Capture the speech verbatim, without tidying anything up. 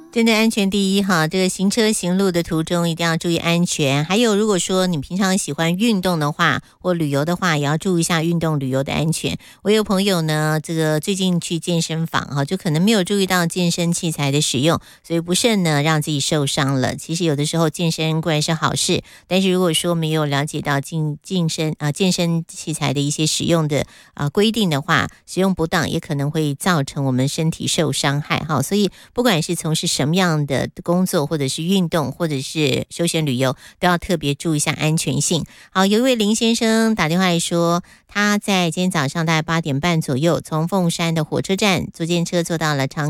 真的安全第一哈，这个行车行路的途中一定要注意安全。还有，如果说你平常喜欢运动的话，或旅游的话，也要注意一下运动旅游的安全。我有朋友呢，这个最近去健身房哈，就可能没有注意到健身器材的使用，所以不慎呢让自己受伤了。其实有的时候健身固然是好事，但是如果说没有了解到健健身啊健身器材的一些使用的啊规定的话，使用不当也可能会造成我们身体受伤害哈。所以不管是从事什么样的工作，或者是运动，或者是休闲旅游，都要特别注意一下安全性。好，有一位林先生打电话来说，他在今天早上大概八点半左右，从凤山的火车站坐电车坐到了长